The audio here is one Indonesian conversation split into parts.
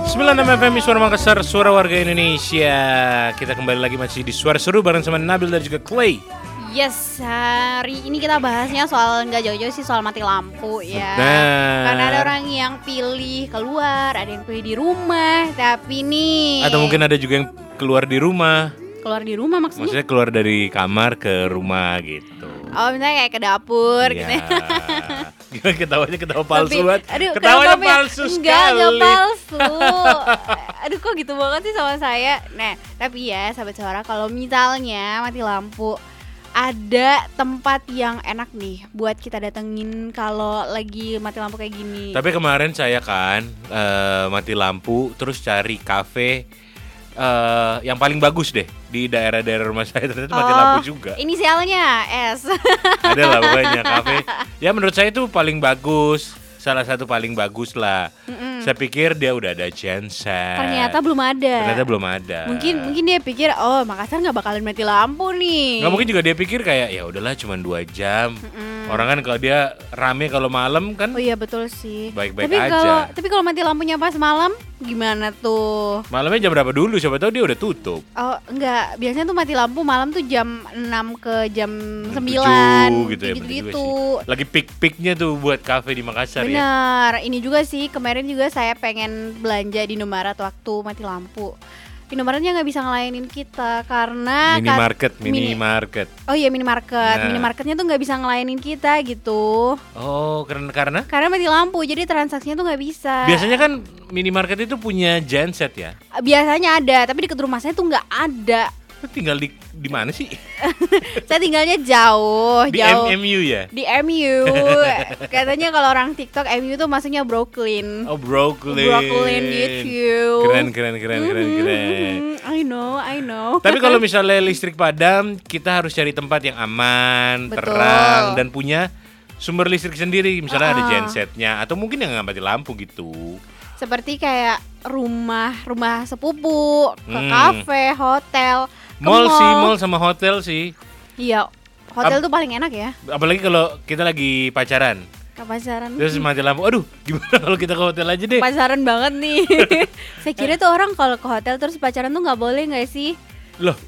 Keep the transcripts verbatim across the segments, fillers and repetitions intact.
sembilan puluh enam F M Suara Makassar, Suara Warga Indonesia. Kita kembali lagi masih di Suara Seru bareng sama Nabil dan juga Clay. Yes, hari ini kita bahasnya soal nggak jauh-jauh sih soal mati lampu ya. Benar. Karena ada orang yang pilih keluar, ada yang pilih di rumah, tapi nih. Atau mungkin ada juga yang keluar di rumah. Keluar di rumah maksudnya? Maksudnya keluar dari kamar ke rumah gitu. Oh, misalnya kayak ke dapur ya. gitu. Gimana ketawanya ketawa palsu Tapi, banget. aduh, Ketawanya kenapa ya? palsu Enggak, sekali. enggak palsu. Aduh, kok gitu banget sih sama saya. Nah, tapi ya sahabat suara, kalau misalnya mati lampu, ada tempat yang enak nih buat kita datengin kalau lagi mati lampu kayak gini. Tapi kemarin saya kan uh, mati lampu terus cari kafe uh, yang paling bagus deh di daerah-daerah rumah saya, ternyata mati Oh, lampu juga. Inisialnya S. Ada lah pokoknya kafe. Ya menurut saya itu paling bagus, salah satu paling bagus lah. Mm-mm. Saya pikir dia udah ada genset. Ternyata belum ada. Ternyata belum ada. Mungkin mungkin dia pikir oh Makassar nggak bakalan mati lampu nih. Nggak mungkin juga dia pikir kayak ya udahlah cuma dua jam. Mm-mm. Orang kan kalau dia rame kalau malam kan Oh iya betul sih. baik-baik tapi aja. Kalau, tapi kalau mati lampunya pas malam gimana tuh? Malamnya jam berapa dulu? Siapa tahu dia udah tutup. Oh enggak, biasanya tuh mati lampu malam tuh jam enam ke jam sembilan tujuh gitu ya, bener gitu. juga sih. Lagi pik-piknya tuh buat kafe di Makassar ya. Benar, ini juga sih kemarin juga saya pengen belanja di Indomaret waktu mati lampu. Indomaretnya nggak bisa ngelayanin kita karena Minimarket, kat- mini- minimarket. Oh iya minimarket, Nah. minimarketnya tuh nggak bisa ngelayanin kita gitu. Oh, karena karena Karena mati lampu, jadi transaksinya tuh nggak bisa. biasanya kan minimarket itu punya genset ya. Biasanya ada, tapi deket rumah saya tuh nggak ada. Tinggal di di mana sih? Saya tinggalnya jauh, Di jauh. M M U ya? Di M U. Katanya kalau orang TikTok M U tuh maksudnya Brooklyn. Oh, Brooklyn. Brooklyn gitu. Keren keren keren keren keren. Mhm, I know, I know. Tapi kalau misalnya listrik padam, kita harus cari tempat yang aman, Betul. terang dan punya sumber listrik sendiri. Misalnya ada Uh-uh. gensetnya atau mungkin yang nggak mati lampu gitu. Seperti kayak rumah, rumah sepupu, ke Hmm. kafe, hotel, ke Mall mall. sih, mall sama hotel sih. Iya, hotel Ap- tuh paling enak ya. Apalagi kalau kita lagi pacaran, Ke pacaran. terus mati lampu. Aduh, gimana kalau kita ke hotel aja deh? Pacaran banget nih. Saya kira tuh orang kalau ke hotel terus pacaran tuh nggak boleh nggak sih? Loh,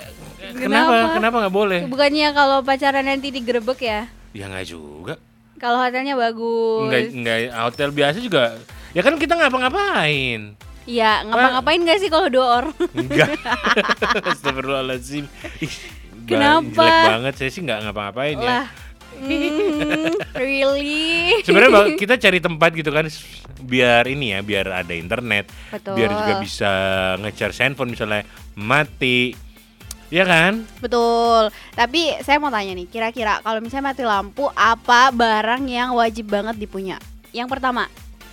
kenapa? Kenapa nggak boleh? Bukannya kalau pacaran nanti digerebek ya? Ya nggak juga. Kalau hotelnya bagus. Nggak nggak hotel biasa juga. Ya kan kita ngapa-ngapain. Iya, ngapa-ngapain nggak sih kalau dua orang? Enggak. Astagfirullahaladzim. Ih, ba- Kenapa? Jelek banget, saya sih nggak ngapa-ngapain ya. Lah, mm, really? Sebenarnya ba- kita cari tempat gitu kan biar ini ya, biar ada internet, Betul. biar juga bisa nge-charge handphone misalnya mati. Ya kan? Betul. Tapi saya mau tanya nih, kira-kira kalau misalnya mati lampu, apa barang yang wajib banget dipunya? Yang pertama.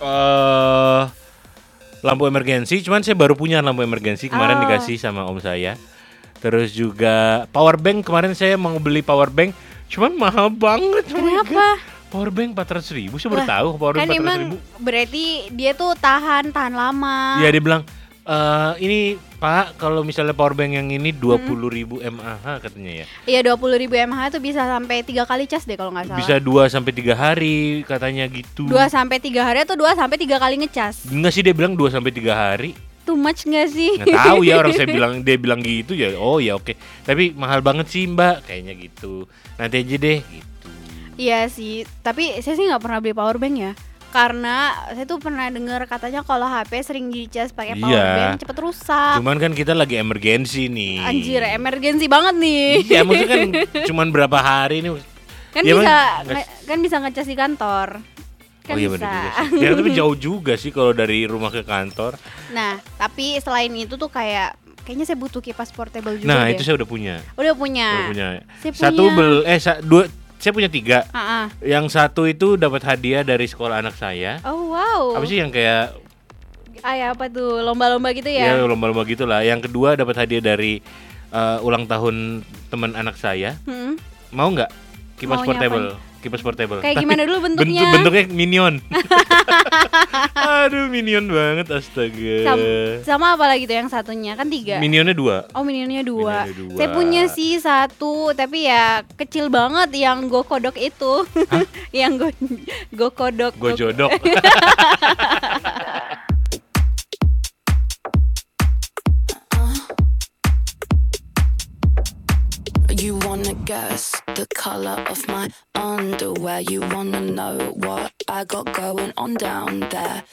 Eh lampu emergensi, cuman saya baru punya lampu emergensi kemarin Oh. dikasih sama om saya. Terus juga power bank, kemarin saya mau beli power bank, cuman mahal banget. Oh my Kenapa? God. Power bank empat ratus ribu, saya baru Lah, tahu power bank Kan empat ratus emang ribu. berarti dia tuh tahan, tahan lama. Iya, dia bilang eh ini Pak, kalau misalnya power bank yang ini dua puluh ribu mAh katanya ya. Iya, dua puluh ribu mAh tuh bisa sampai tiga kali cas deh kalau nggak salah. Bisa dua sampai tiga hari katanya gitu. dua sampai tiga hari atau dua sampai tiga kali ngecas. Enggak sih, dia bilang dua sampai tiga hari. Too much nggak sih? Nggak tahu ya, orang saya bilang, dia bilang gitu ya. Oh ya oke. Tapi mahal banget sih Mbak, kayaknya gitu. Nanti aja deh gitu. Iya sih, tapi saya sih nggak pernah beli power bank ya. Karena saya tuh pernah dengar katanya kalau H P sering dicas pakai power Iya. bank cepet rusak. Cuman kan kita lagi emergensi nih. Anjir, emergensi banget nih. Iya, maksudnya kan cuman berapa hari nih. Kan Ya, bisa Bang, nge- kan bisa ngecas di kantor. Kan oh iya bisa. benar juga sih. Ya tapi jauh juga sih kalau dari rumah ke kantor. Nah, tapi selain itu tuh kayak kayaknya saya butuh kipas portable juga Nah deh. itu saya udah punya. Udah punya. Udah punya. Saya Satu punya. bel eh sa- dua saya punya tiga. Ah, ah. Yang satu itu dapat hadiah dari sekolah anak saya. Oh wow. Apa sih yang kayak Ah, ya, apa tuh lomba-lomba gitu ya ya? lomba-lomba gitulah. Yang kedua dapat hadiah dari eh, ulang tahun teman anak saya. Hmm. Mau nggak kipas Maunya portable? Kipas portable. Kayak Tapi gimana dulu bentuknya? bentuk- bentuknya minion. Aduh minion banget astaga. Sama, sama apa lagi tuh yang satunya? Kan tiga. Minionnya dua. Oh, minionnya dua. Minionnya dua. Saya punya sih satu, tapi ya kecil banget yang go kodok itu. Yang go go kodok. Gue jodok. You wanna guess the color of my underwear. You wanna know what I got going on down there.